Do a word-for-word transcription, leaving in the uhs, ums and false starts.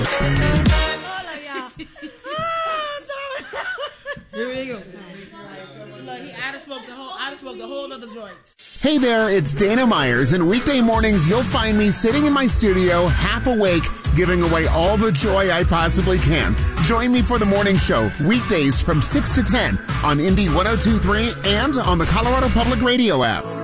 Here we go. Look, he I done smoked the whole, I done smoked the whole other joint. Hey there, it's Dana Myers, and weekday mornings you'll find me sitting in my studio, half awake, giving away all the joy I possibly can. Join me for the morning show, weekdays from six to ten on Indy one oh two point three and on the Colorado Public Radio app.